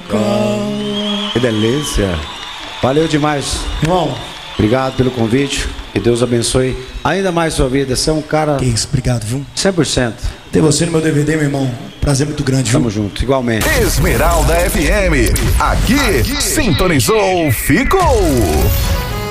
colo. Que delícia. Valeu demais. Irmão, obrigado pelo convite. Que Deus abençoe ainda mais sua vida. Você é um cara... Que isso, obrigado, viu? 100%. Ter você no meu DVD, meu irmão. Prazer muito grande, viu? Tamo junto, igualmente. Esmeralda FM. Aqui sintonizou, ficou.